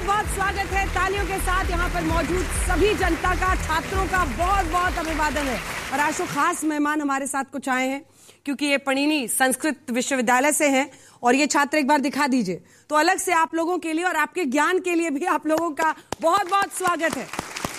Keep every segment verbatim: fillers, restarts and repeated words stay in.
बहुत बहुत स्वागत है। तालियों के साथ यहाँ पर मौजूद सभी जनता का, छात्रों का बहुत बहुत अभिवादन है। और आज तो खास मेहमान हमारे साथ कुछ आए हैं क्योंकि ये पणिनी संस्कृत विश्वविद्यालय से हैं और ये छात्र एक बार दिखा दीजिए तो अलग से आप लोगों के लिए और आपके ज्ञान के लिए भी आप लोगों का बहुत बहुत स्वागत है।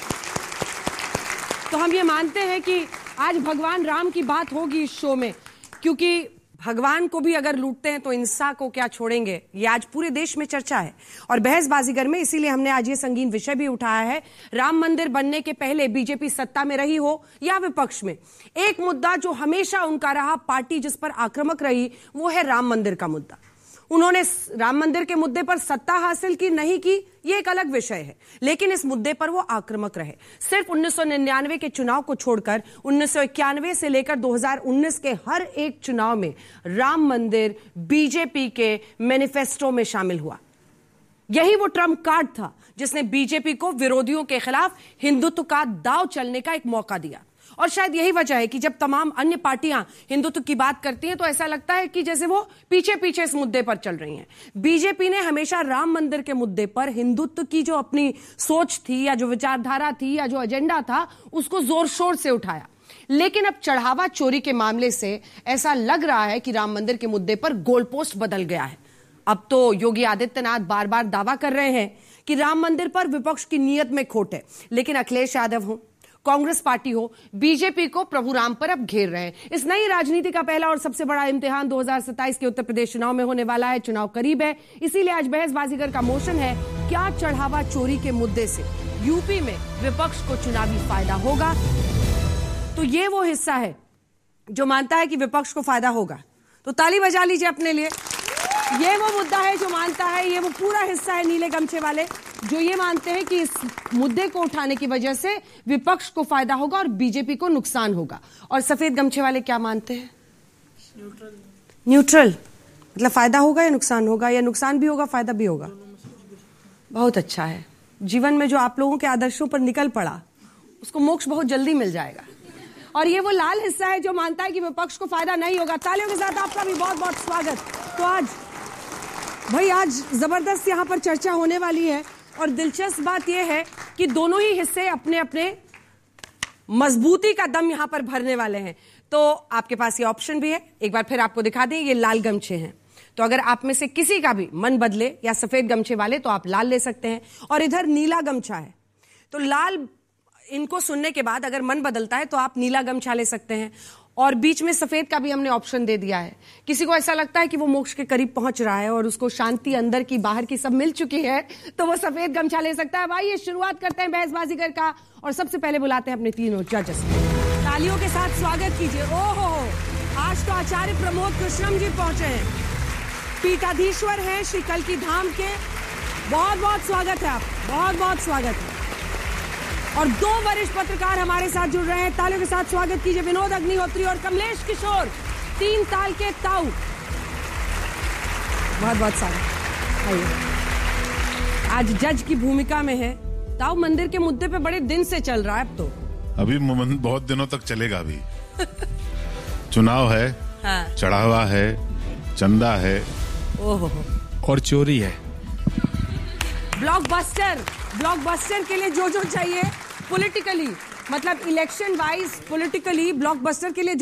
तो हम ये मानते हैं कि आज भगवान राम की बात होगी इस शो में, क्योंकि भगवान को भी अगर लूटते हैं तो इंसान को क्या छोड़ेंगे, ये आज पूरे देश में चर्चा है। और बहस बाजीगर में इसीलिए हमने आज ये संगीन विषय भी उठाया है। राम मंदिर बनने के पहले बीजेपी सत्ता में रही हो या विपक्ष में, एक मुद्दा जो हमेशा उनका रहा, पार्टी जिस पर आक्रामक रही, वो है राम मंदिर का मुद्दा। उन्होंने राम मंदिर के मुद्दे पर सत्ता हासिल की नहीं की, ये एक अलग विषय है, लेकिन इस मुद्दे पर वो आक्रामक रहे। सिर्फ उन्नीस सौ निन्यानवे के चुनाव को छोड़कर उन्नीस सौ इक्यानवे से लेकर दो हज़ार उन्नीस के हर एक चुनाव में राम मंदिर बीजेपी के मैनिफेस्टो में शामिल हुआ। यही वो ट्रम्प कार्ड था जिसने बीजेपी को विरोधियों के खिलाफ हिंदुत्व का दांव चलने का एक मौका दिया। और शायद यही वजह है कि जब तमाम अन्य पार्टियां हिंदुत्व की बात करती हैं तो ऐसा लगता है कि जैसे वो पीछे पीछे इस मुद्दे पर चल रही हैं। बीजेपी ने हमेशा राम मंदिर के मुद्दे पर हिंदुत्व की जो अपनी सोच थी या जो विचारधारा थी या जो एजेंडा था उसको जोर शोर से उठाया। लेकिन अब चढ़ावा चोरी के मामले से ऐसा लग रहा है कि राम मंदिर के मुद्दे पर गोल पोस्ट बदल गया है। अब तो योगी आदित्यनाथ बार बार दावा कर रहे हैं कि राम मंदिर पर विपक्ष की नीयत में खोट है, लेकिन अखिलेश यादव हो, कांग्रेस पार्टी हो, बीजेपी को प्रभु राम पर अब घेर रहे हैं। इस नई राजनीति का पहला और सबसे बड़ा इम्तिहान दो हज़ार सत्ताईस के उत्तर प्रदेश चुनाव में होने वाला है। चुनाव करीब है, इसीलिए आज बहस बाजीगर का मोशन है, क्या चढ़ावा चोरी के मुद्दे से यूपी में विपक्ष को चुनावी फायदा होगा? तो ये वो हिस्सा है जो मानता है कि विपक्ष को फायदा होगा, तो ताली बजा लीजिए अपने लिए। ये वो मुद्दा है जो मानता है, ये वो पूरा हिस्सा है नीले गमछे वाले जो ये मानते हैं कि इस मुद्दे को उठाने की वजह से विपक्ष को फायदा होगा और बीजेपी को नुकसान होगा। और सफेद गमछे वाले क्या मानते हैं? न्यूट्रल। न्यूट्रल मतलब फायदा होगा या नुकसान होगा, या नुकसान भी होगा फायदा भी होगा। बहुत अच्छा है, जीवन में जो आप लोगों के आदर्शों पर निकल पड़ा उसको मोक्ष बहुत जल्दी मिल जाएगा। और ये वो लाल हिस्सा है जो मानता है कि विपक्ष को फायदा नहीं होगा। तालियों के साथ आपका भी बहुत बहुत स्वागत। तो आज भाई आज जबरदस्त यहाँ पर चर्चा होने वाली है और दिलचस्प बात यह है कि दोनों ही हिस्से अपने अपने मजबूती का दम यहां पर भरने वाले हैं। तो आपके पास ये ऑप्शन भी है, एक बार फिर आपको दिखा दें, ये लाल गमछे हैं। तो अगर आप में से किसी का भी मन बदले या सफेद गमछे वाले तो आप लाल ले सकते हैं, और इधर नीला गमछा है तो लाल, इनको सुनने के बाद अगर मन बदलता है तो आप नीला गमछा ले सकते हैं। और बीच में सफेद का भी हमने ऑप्शन दे दिया है। किसी को ऐसा लगता है कि वो मोक्ष के करीब पहुंच रहा है और उसको शांति अंदर की बाहर की सब मिल चुकी है तो वो सफेद गमछा ले सकता है। भाई ये शुरुआत करते हैं बहस बाजीगर का, और सबसे पहले बुलाते हैं अपने तीनों जजेस। तालियों के साथ स्वागत कीजिए। ओहो, आज तो आचार्य प्रमोद कृष्णम जी पहुंचे हैं, पीठाधीश्वर हैं श्री कल्की धाम के। बहुत बहुत स्वागत है, आप बहुत बहुत स्वागत है। और दो वरिष्ठ पत्रकार हमारे साथ जुड़ रहे हैं, तालियों के साथ स्वागत कीजिए विनोद अग्निहोत्री और कमलेश किशोर, तीन ताल के ताऊ। बहुत बहुत स्वागत। आज जज की भूमिका में है ताऊ। मंदिर के मुद्दे पे बड़े दिन से चल रहा है, अब तो अभी बहुत दिनों तक चलेगा। अभी चुनाव है, हाँ। चढ़ावा है, चंदा है, ओहो, और चोरी है। ब्लॉकबस्टर ब्लॉकबस्टर के लिए जो जो चाहिए पॉलिटिकली, मतलब इलेक्शन वाइज पॉलिटिकली ब्लॉकबस्टर के लिए